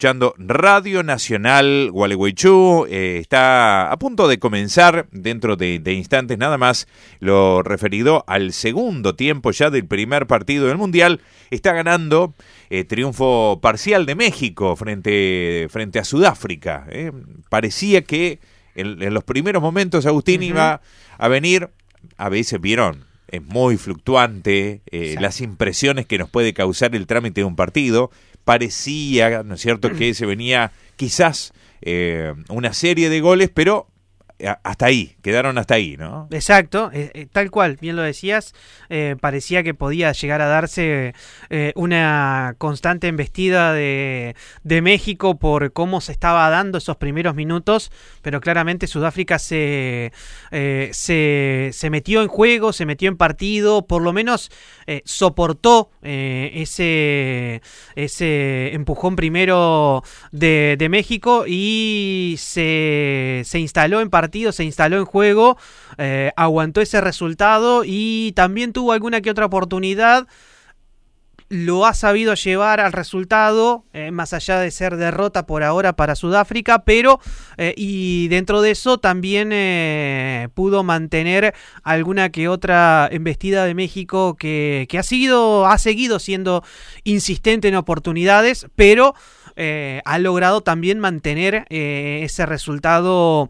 escuchando Radio Nacional Gualeguaychú. Está a punto de comenzar, dentro de instantes nada más, lo referido al segundo tiempo ya del primer partido del Mundial. Está ganando triunfo parcial de México frente a Sudáfrica. Parecía que en los primeros momentos Agustín iba a venir, a veces vieron, es muy fluctuante las impresiones que nos puede causar el trámite de un partido. Parecía, ¿no es cierto?, que se venía quizás una serie de goles, pero hasta ahí, quedaron hasta ahí, ¿no? Exacto, tal cual, bien lo decías, parecía que podía llegar a darse una constante embestida de México por cómo se estaba dando esos primeros minutos, pero claramente Sudáfrica se metió en juego, se metió en partido, por lo menos soportó ese empujón primero de México y se instaló en partido, se instaló en juego, aguantó ese resultado y también tuvo alguna que otra oportunidad. Lo ha sabido llevar al resultado, más allá de ser derrota por ahora para Sudáfrica, pero y dentro de eso también pudo mantener alguna que otra embestida de México que ha seguido siendo insistente en oportunidades, pero ha logrado también mantener ese resultado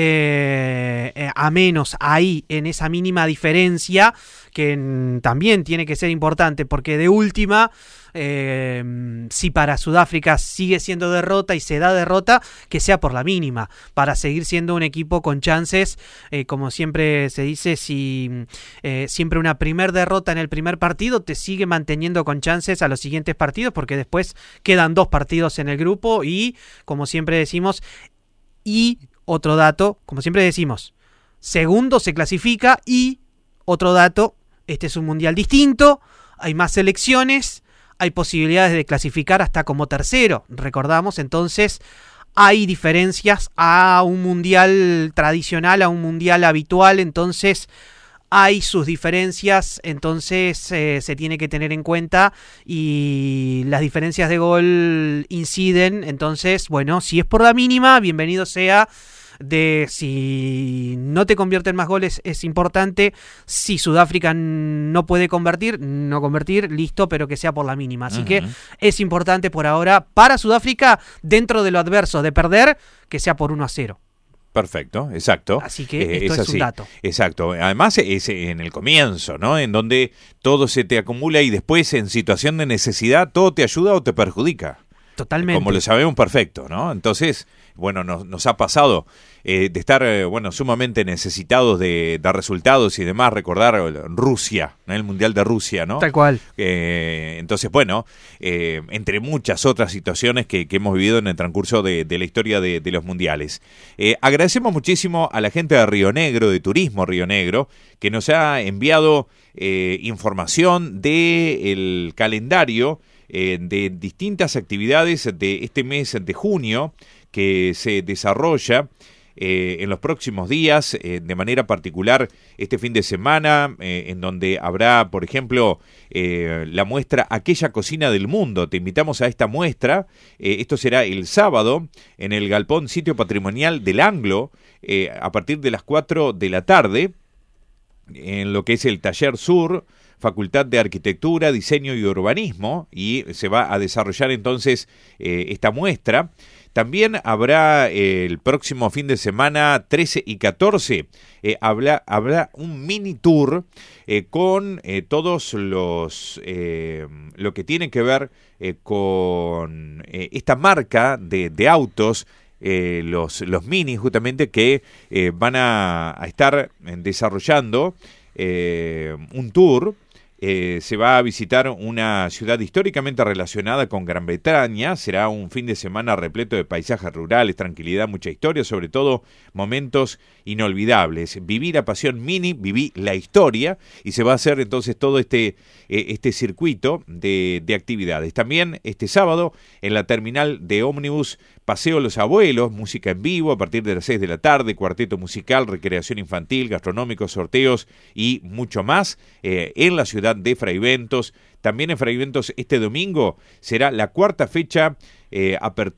a menos ahí, en esa mínima diferencia que también tiene que ser importante, porque de última, si para Sudáfrica sigue siendo derrota y se da derrota, que sea por la mínima, para seguir siendo un equipo con chances, como siempre se dice, si siempre una primer derrota en el primer partido te sigue manteniendo con chances a los siguientes partidos, porque después quedan 2 partidos en el grupo y, como siempre decimos, y otro dato, como siempre decimos, segundo se clasifica y otro dato, este es un mundial distinto, hay más selecciones, hay posibilidades de clasificar hasta como tercero, recordamos, entonces hay diferencias a un mundial tradicional, a un mundial habitual, entonces hay sus diferencias, entonces se tiene que tener en cuenta y las diferencias de gol inciden, entonces, bueno, si es por la mínima, bienvenido sea. Si no te convierten más goles es importante, si Sudáfrica no puede convertir, listo, pero que sea por la mínima, así que es importante por ahora para Sudáfrica, dentro de lo adverso de perder, que sea por 1-0. Perfecto, exacto. Así que esto es un dato. Exacto. Además es en el comienzo, ¿no? En donde todo se te acumula y después en situación de necesidad todo te ayuda o te perjudica. Totalmente. Como lo sabemos perfecto, ¿no? Entonces, bueno, nos ha pasado de estar, sumamente necesitados de resultados y demás. Recordar Rusia, ¿no? El Mundial de Rusia, ¿no? Tal cual. Entonces, bueno, entre muchas otras situaciones que hemos vivido en el transcurso de la historia de los mundiales. Agradecemos muchísimo a la gente de Río Negro, de Turismo Río Negro, que nos ha enviado información del calendario de distintas actividades de este mes de junio que se desarrolla en los próximos días, de manera particular este fin de semana, en donde habrá, por ejemplo, la muestra Aquella Cocina del Mundo. Te invitamos a esta muestra. Esto será el sábado en el Galpón Sitio Patrimonial del Anglo, a partir de las 4 de la tarde, en lo que es el Taller Sur, Facultad de Arquitectura, Diseño y Urbanismo, y se va a desarrollar entonces esta muestra. También habrá el próximo fin de semana 13 y 14, habrá un mini tour con todos los lo que tiene que ver con esta marca de autos, los Mini, justamente, que van a estar desarrollando un tour. Se va a visitar una ciudad históricamente relacionada con Gran Bretaña. Será un fin de semana repleto de paisajes rurales, tranquilidad, mucha historia, sobre todo momentos inolvidables. Viví la pasión Mini, viví la historia, y se va a hacer entonces todo este circuito de actividades. También este sábado en la terminal de ómnibus Paseo Los Abuelos, música en vivo a partir de las 6 de la tarde, cuarteto musical, recreación infantil, gastronómicos, sorteos y mucho más en la ciudad de Fraiventos. También en Fraiventos este domingo será la cuarta fecha apertura